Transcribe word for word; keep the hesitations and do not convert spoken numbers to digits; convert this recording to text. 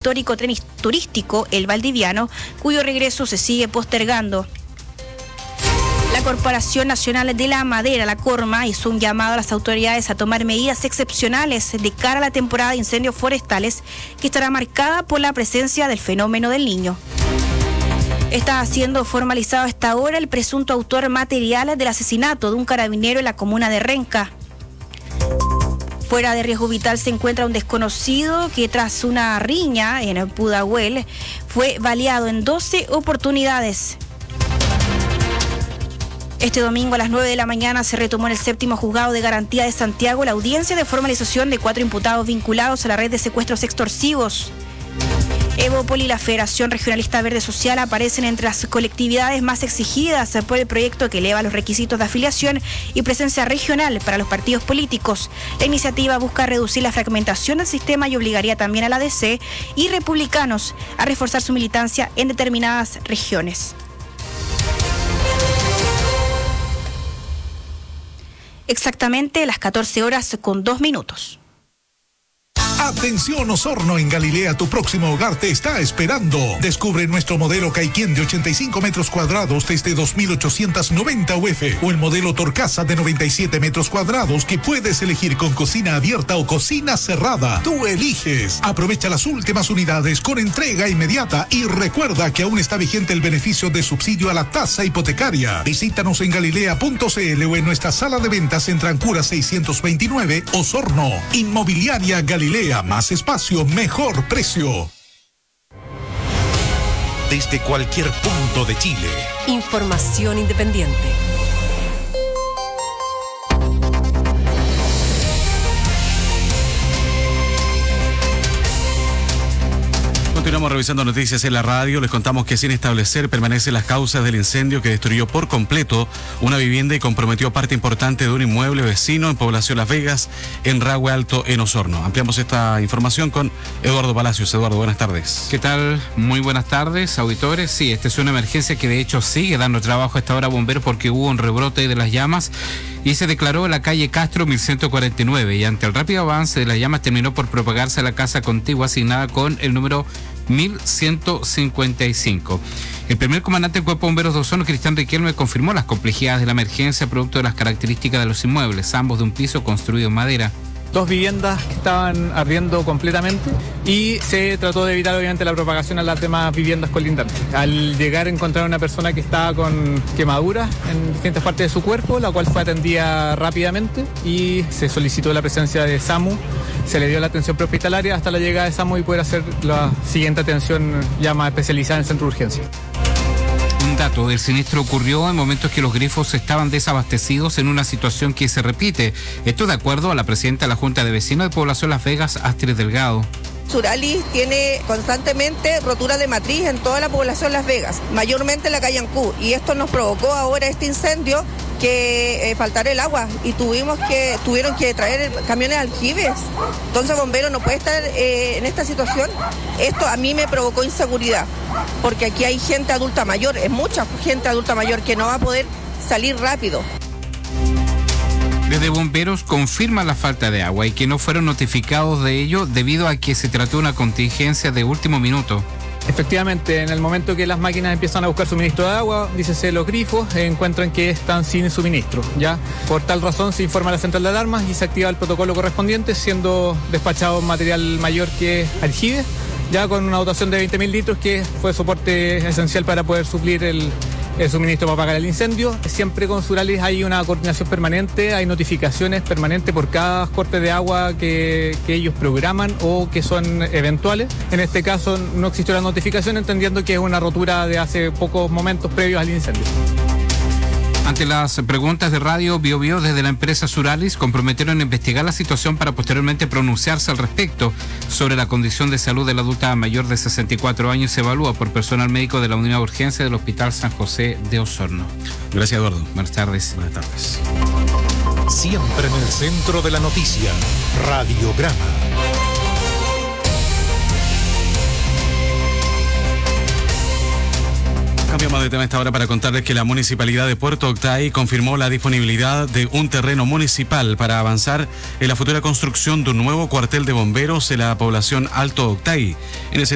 histórico tren turístico El Valdiviano, cuyo regreso se sigue postergando. La Corporación Nacional de la Madera, la CORMA, hizo un llamado a las autoridades a tomar medidas excepcionales de cara a la temporada de incendios forestales, que estará marcada por la presencia del fenómeno del Niño. Está siendo formalizado a esta hora el presunto autor material del asesinato de un carabinero en la comuna de Renca. Fuera de riesgo vital se encuentra un desconocido que tras una riña en Pudahuel fue baleado en doce oportunidades. Este domingo a las nueve de la mañana se retomó en el séptimo juzgado de garantía de Santiago la audiencia de formalización de cuatro imputados vinculados a la red de secuestros extorsivos. Evópoli y la Federación Regionalista Verde Social aparecen entre las colectividades más exigidas por el proyecto que eleva los requisitos de afiliación y presencia regional para los partidos políticos. La iniciativa busca reducir la fragmentación del sistema y obligaría también a la D C y republicanos a reforzar su militancia en determinadas regiones. Exactamente las catorce horas con dos minutos. Atención Osorno, en Galilea tu próximo hogar te está esperando. Descubre nuestro modelo Caiquén de ochenta y cinco metros cuadrados desde dos mil ochocientos noventa U F o el modelo Torcasa de noventa y siete metros cuadrados que puedes elegir con cocina abierta o cocina cerrada. Tú eliges. Aprovecha las últimas unidades con entrega inmediata y recuerda que aún está vigente el beneficio de subsidio a la tasa hipotecaria. Visítanos en galilea punto c l o en nuestra sala de ventas en Trancura seiscientos veintinueve, Osorno. Inmobiliaria Galilea. Más espacio, mejor precio. Desde cualquier punto de Chile. Información independiente. Continuamos revisando noticias en la radio. Les contamos que sin establecer permanecen las causas del incendio que destruyó por completo una vivienda y comprometió parte importante de un inmueble vecino en Población Las Vegas, en Rahue Alto, en Osorno. Ampliamos esta información con Eduardo Palacios. Eduardo, buenas tardes. ¿Qué tal? Muy buenas tardes, auditores. Sí, esta es una emergencia que de hecho sigue dando trabajo a esta hora a bomberos porque hubo un rebrote de las llamas y se declaró en la calle Castro mil ciento cuarenta y nueve y ante el rápido avance de las llamas terminó por propagarse a la casa contigua asignada con el número mil ciento cincuenta y cinco. El primer comandante del Cuerpo de Bomberos de Osorno, Cristian Riquelme, confirmó las complejidades de la emergencia producto de las características de los inmuebles, ambos de un piso construido en madera. Dos viviendas que estaban ardiendo completamente y se trató de evitar obviamente la propagación a las demás viviendas colindantes. Al llegar encontraron a una persona que estaba con quemaduras en distintas partes de su cuerpo, la cual fue atendida rápidamente y se solicitó la presencia de SAMU. Se le dio la atención prehospitalaria hasta la llegada de SAMU y poder hacer la siguiente atención ya más especializada en el centro de urgencia. Un dato, el siniestro ocurrió en momentos que los grifos estaban desabastecidos en una situación que se repite. Esto de acuerdo a la presidenta de la Junta de Vecinos de Población Las Vegas, Astrid Delgado. Suralis tiene constantemente rotura de matriz en toda la población Las Vegas, mayormente en la calle Ancú, y esto nos provocó ahora este incendio que eh, faltara el agua y tuvimos que tuvieron que traer camiones aljibes. Entonces bomberos no puede estar eh, en esta situación. Esto a mí me provocó inseguridad porque aquí hay gente adulta mayor, es mucha gente adulta mayor que no va a poder salir rápido. Desde bomberos confirman la falta de agua y que no fueron notificados de ello debido a que se trató de una contingencia de último minuto. Efectivamente, en el momento que las máquinas empiezan a buscar suministro de agua, dícese los grifos, encuentran que están sin suministro, ¿ya? Por tal razón se informa a la central de alarmas y se activa el protocolo correspondiente, siendo despachado material mayor que aljibe, ya con una dotación de veinte mil litros que fue soporte esencial para poder suplir el, el suministro para apagar el incendio. Siempre con Suralis hay una coordinación permanente, hay notificaciones permanentes por cada corte de agua que, que ellos programan o que son eventuales. En este caso no existió la notificación, entendiendo que es una rotura de hace pocos momentos previos al incendio. Ante las preguntas de Radio Bio Bio desde la empresa Suralis, comprometieron a investigar la situación para posteriormente pronunciarse al respecto sobre la condición de salud de la adulta mayor de sesenta y cuatro años. Se evalúa por personal médico de la unidad de urgencia del Hospital San José de Osorno. Gracias, Eduardo. Buenas tardes. Buenas tardes. Siempre en el centro de la noticia, Radiograma. Cambiamos de tema esta hora para contarles que la Municipalidad de Puerto Octay confirmó la disponibilidad de un terreno municipal para avanzar en la futura construcción de un nuevo cuartel de bomberos en la población Alto Octay. En ese